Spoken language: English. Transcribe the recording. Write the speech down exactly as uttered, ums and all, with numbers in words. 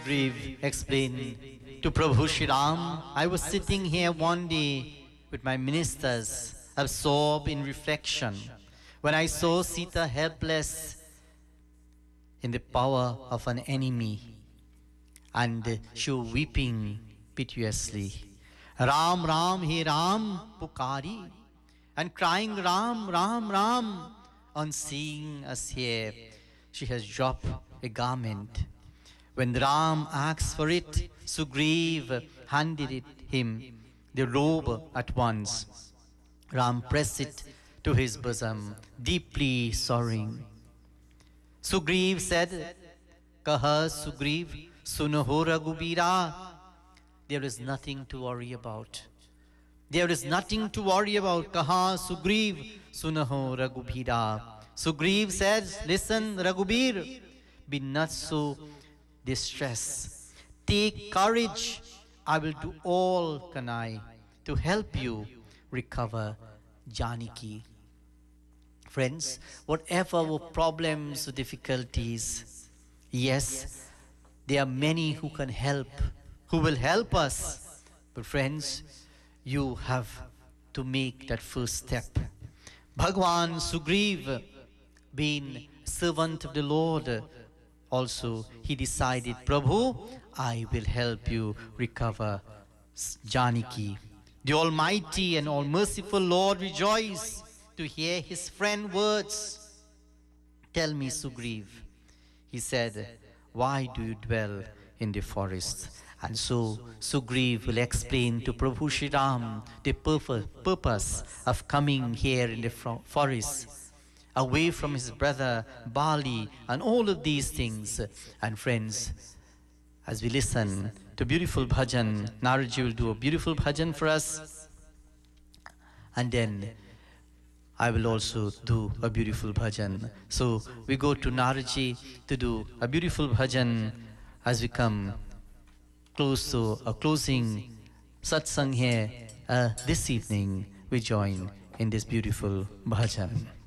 Grieve explained to Prabhu Shri Ram, I was sitting here one day with my ministers, absorbed in reflection, when I saw Sita helpless in the power of an enemy, and she was weeping piteously. Ram, Ram, He Ram, Pukari, and crying Ram, Ram, Ram. On seeing us here, she has dropped a garment. When Ram asked for it, Sugriv handed it him, the robe at once. Ram pressed it to his bosom, deeply sorrowing. Sugriv said, Kaha Sugriv, Sunaho Raghubira. There is nothing to worry about. There is nothing to worry about. Kaha Sugriv, Sunaho Raghubira. Sugriv says, listen, Raghubir, be not so distressed. Take courage. I will do all Kanai to help you recover Janaki. Friends, whatever our problems or difficulties, yes, there are many who can help, who will help us. But friends, you have to make that first step. Bhagwan Sugriv, being servant of the Lord, also he decided, Prabhu, I will help you recover Janaki. The Almighty and All-Merciful Lord rejoiced to hear his friend words. Tell me, Sugriv, he said, why do you dwell in the forest? And so Sugriv will explain to Prabhu Shri Ram the purpose of coming here in the forest, away from his brother Bali, and all of these things. And friends, as we listen to beautiful bhajan, Naraji will do a beautiful bhajan for us, and then I will also do a beautiful bhajan. So we go to Naraji to do a beautiful bhajan as we come close to a closing satsang here uh, this evening. We join in this beautiful bhajan.